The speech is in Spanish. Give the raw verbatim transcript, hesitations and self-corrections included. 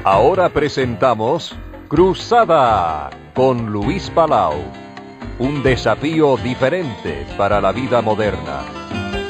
Ahora presentamos Cruzada con Luis Palau. Un desafío diferente para la vida moderna.